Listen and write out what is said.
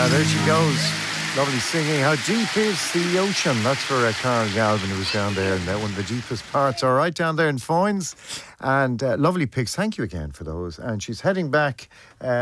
There she goes. Lovely singing. How deep is the ocean? That's for Carl Galvin, who was down there in one of the deepest parts. All right, down there in Foynes. And lovely pics. Thank you again for those. And she's heading back